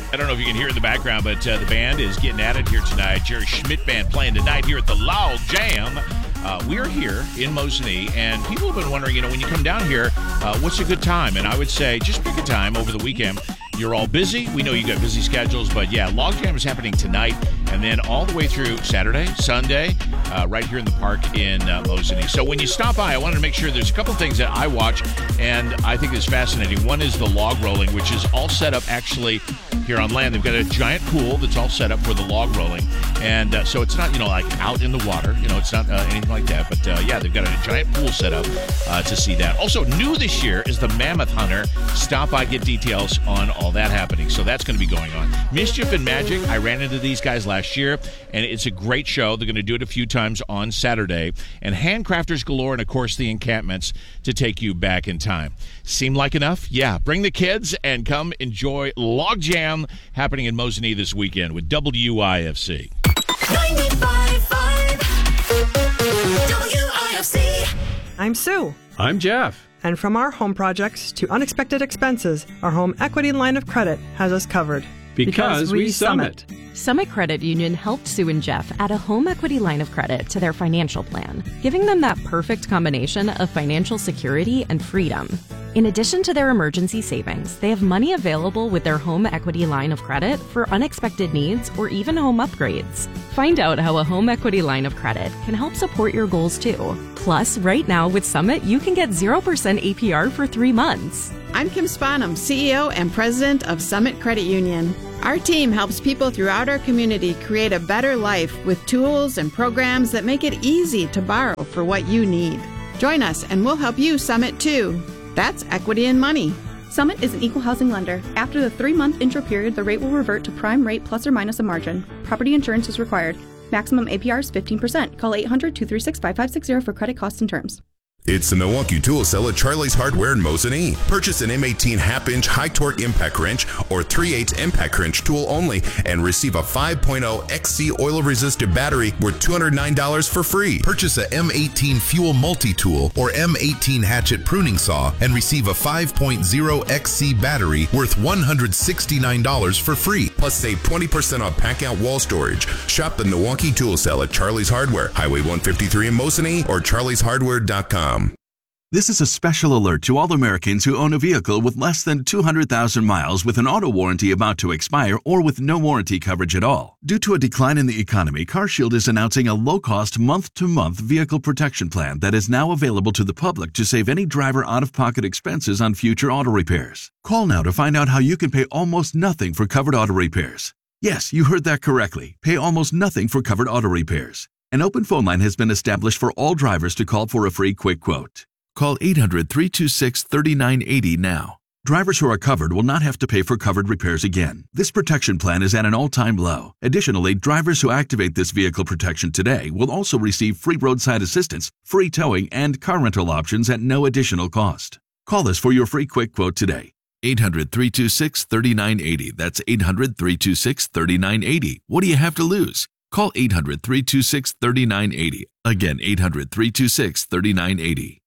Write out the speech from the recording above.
I don't know if you can hear in the background, but the band is getting at it here tonight. Jerry Schmidt Band playing tonight here at the Log Jam. We're here in Mosinee, and people have been wondering, when you come down here, what's a good time? And I would say just pick a time over the weekend. You're all busy. We know you got busy schedules, but yeah, Log Jam is happening tonight and then all the way through Saturday, Sunday, right here in the park in Mosinee. So when you stop by, I wanted to make sure there's a couple things that I watch and I think is fascinating. One is the log rolling, which is all set up actually here on land. They've got a giant pool that's all set up for the log rolling. And so it's not, like out in the water. It's not anything like that. But yeah, they've got a giant pool set up to see that. Also, new this year is the Mammoth Hunter. Stop by, get details on all that happening. So that's going to be going on. Mischief and Magic, I ran into these guys last year, and it's a great show. They're going to do it a few times on Saturday. And Handcrafters Galore, and of course the encampments to take you back in time. Seem like enough? Yeah. Bring the kids and come enjoy Log Jam happening in Mosinee this weekend with WIFC. 95.5 WIFC. I'm Sue. I'm Jeff. And from our home projects to unexpected expenses, our home equity line of credit has us covered. Because we Summit. Summit Credit Union helped Sue and Jeff add a home equity line of credit to their financial plan, giving them that perfect combination of financial security and freedom. In addition to their emergency savings, they have money available with their home equity line of credit for unexpected needs or even home upgrades. Find out how a home equity line of credit can help support your goals too. Plus, right now with Summit, you can get 0% APR for 3 months. I'm Kim Spanum, CEO and President of Summit Credit Union. Our team helps people throughout our community create a better life with tools and programs that make it easy to borrow for what you need. Join us and we'll help you Summit too. That's equity and money. Summit is an equal housing lender. After the 3-month intro period, the rate will revert to prime rate plus or minus a margin. Property insurance is required. Maximum APR is 15%. Call 800-236-5560 for credit costs and terms. It's the Milwaukee Tool Cell at Charlie's Hardware in Mosinee. Purchase an M18 half-inch high-torque impact wrench or 3/8 impact wrench tool only and receive a 5.0 XC oil-resistant battery worth $209 for free. Purchase a M18 fuel multi-tool or M18 hatchet pruning saw and receive a 5.0 XC battery worth $169 for free. Plus save 20% on pack-out wall storage. Shop the Milwaukee Tool Cell at Charlie's Hardware, Highway 153 in Mosinee or charlieshardware.com. This is a special alert to all Americans who own a vehicle with less than 200,000 miles with an auto warranty about to expire or with no warranty coverage at all. Due to a decline in the economy, CarShield is announcing a low-cost month-to-month vehicle protection plan that is now available to the public to save any driver out-of-pocket expenses on future auto repairs. Call now to find out how you can pay almost nothing for covered auto repairs. Yes, you heard that correctly. Pay almost nothing for covered auto repairs. An open phone line has been established for all drivers to call for a free quick quote. Call 800-326-3980 now. Drivers who are covered will not have to pay for covered repairs again. This protection plan is at an all-time low. Additionally, drivers who activate this vehicle protection today will also receive free roadside assistance, free towing, and car rental options at no additional cost. Call us for your free quick quote today. 800-326-3980. That's 800-326-3980. What do you have to lose? Call 800-326-3980. Again, 800-326-3980.